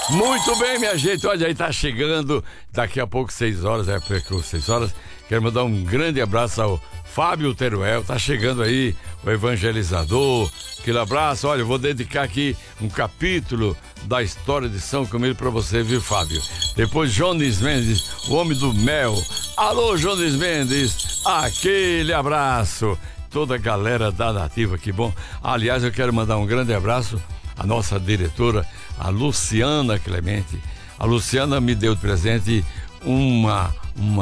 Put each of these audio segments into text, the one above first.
Muito bem, minha gente, olha aí, tá chegando daqui a pouco 6 horas, percurso 6 horas. Quero mandar um grande abraço ao Fábio Teruel, tá chegando aí o evangelizador. Aquele abraço, olha, eu vou dedicar aqui um capítulo da história de São Camilo pra você, viu, Fábio? Depois Jones Mendes, o homem do mel. Alô, Jones Mendes, aquele abraço. Toda a galera da Nativa, que bom. Aliás, eu quero mandar um grande abraço à nossa diretora, a Luciana Clemente. A Luciana me deu de presente uma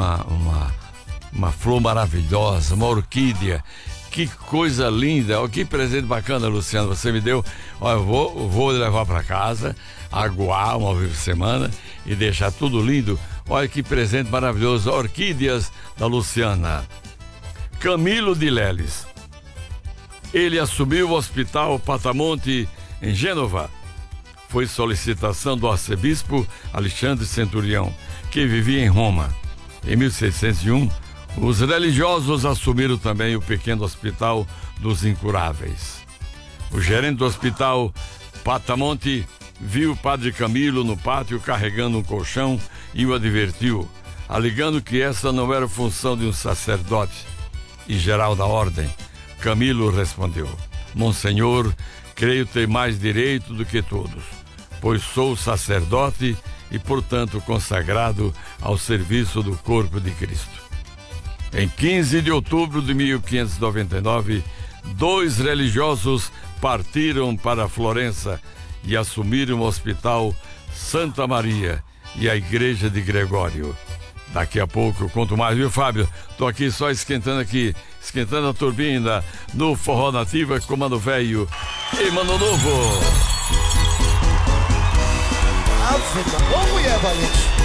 flor maravilhosa, uma orquídea. Que coisa linda, oh, que presente bacana, Luciana, você me deu. Ó, eu vou levar para casa, aguar uma vez por semana e deixar tudo lindo. Olha que presente maravilhoso, orquídeas da Luciana. Camilo de Leles. Ele assumiu o Hospital Patamonte em Gênova. Foi solicitação do arcebispo Alexandre Centurião, que vivia em Roma. Em 1601, os religiosos assumiram também o pequeno Hospital dos Incuráveis. O gerente do Hospital Patamonte viu o padre Camilo no pátio carregando um colchão e o advertiu, alegando que essa não era função de um sacerdote e geral da ordem. Camilo respondeu: Monsenhor, creio ter mais direito do que todos, pois sou sacerdote e, portanto, consagrado ao serviço do corpo de Cristo. Em 15 de outubro de 1599, 2 religiosos partiram para Florença e assumiram o Hospital Santa Maria e a Igreja de Gregório. Daqui a pouco eu conto mais, viu, Fábio? Tô aqui só esquentando a turbina no Forró Nativa, Comando Velho e Mano Novo. Ô, mulher valente.